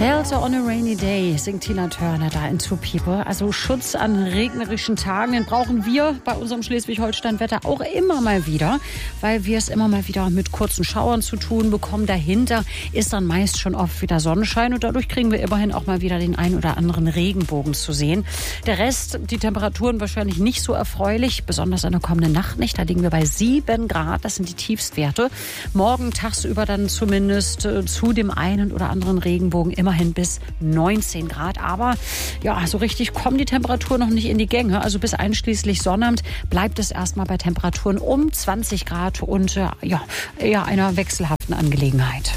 Shelter on a Rainy Day singt Tina Turner da in Two People. Also Schutz an regnerischen Tagen, den brauchen wir bei unserem Schleswig-Holstein-Wetter auch immer mal wieder, weil wir es immer mal wieder mit kurzen Schauern zu tun bekommen. Dahinter ist dann meist schon oft wieder Sonnenschein und dadurch kriegen wir immerhin auch mal wieder den ein oder anderen Regenbogen zu sehen. Der Rest, die Temperaturen wahrscheinlich nicht so erfreulich, besonders in der kommenden Nacht nicht. Da liegen wir bei 7 Grad, das sind die Tiefstwerte. Morgen tagsüber dann zumindest zu dem einen oder anderen Regenbogen immerhin bis 19 Grad. Aber ja, so richtig kommen die Temperaturen noch nicht in die Gänge. Also bis einschließlich Sonnabend bleibt es erstmal bei Temperaturen um 20 Grad und eher einer wechselhaften Angelegenheit.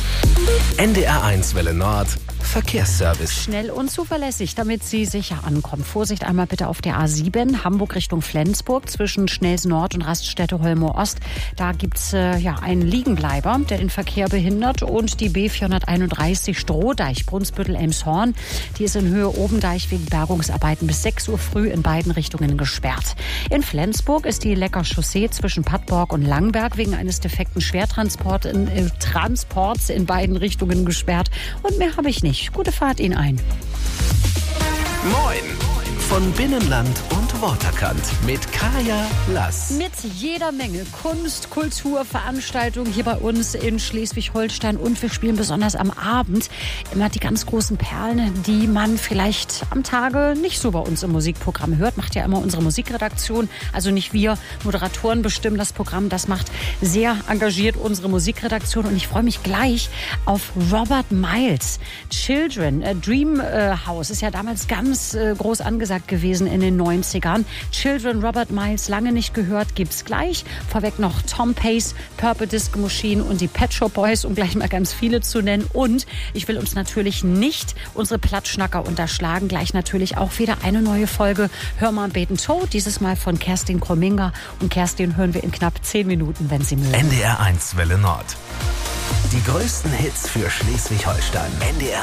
NDR1 Welle Nord Verkehrsservice. Schnell und zuverlässig, damit Sie sicher ankommen. Vorsicht einmal bitte auf der A7, Hamburg Richtung Flensburg, zwischen Schnelsen Nord und Raststätte Holmoor Ost. Da gibt es einen Liegenbleiber, der den Verkehr behindert. Und die B431 Strohdeich, Brunsbüttel-Elmshorn, die ist in Höhe Obendeich wegen Bergungsarbeiten bis 6 Uhr früh in beiden Richtungen gesperrt. In Flensburg ist die Lecker Chaussee zwischen Pattborg und Langberg wegen eines defekten Schwertransports in beiden Richtungen gesperrt. Und mehr habe ich nicht. Gute Fahrt Ihnen ein. Moin! Von Binnenland und Waterkant mit Kaya Lass. Mit jeder Menge Kunst, Kultur, Veranstaltungen hier bei uns in Schleswig-Holstein. Und wir spielen besonders am Abend immer die ganz großen Perlen, die man vielleicht am Tage nicht so bei uns im Musikprogramm hört. Macht ja immer unsere Musikredaktion. Also nicht wir Moderatoren bestimmen das Programm. Das macht sehr engagiert unsere Musikredaktion. Und ich freue mich gleich auf Robert Miles. Children, Dream House ist ja damals ganz groß angesagt gewesen in den 90ern. Children, Robert Miles, lange nicht gehört, gibt's gleich. Vorweg noch Tom Pace, Purple Disco Machine und die Pet Shop Boys, um gleich mal ganz viele zu nennen. Und ich will uns natürlich nicht unsere Plattschnacker unterschlagen. Gleich natürlich auch wieder eine neue Folge Hör mal Beten Toe, dieses Mal von Kerstin Krominga. Und Kerstin hören wir in knapp 10 Minuten, wenn Sie mögen. NDR1 Welle Nord. Die größten Hits für Schleswig-Holstein. NDR